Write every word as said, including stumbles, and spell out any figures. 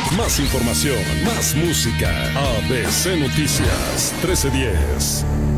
Más información, más música. A B C Noticias, trece diez.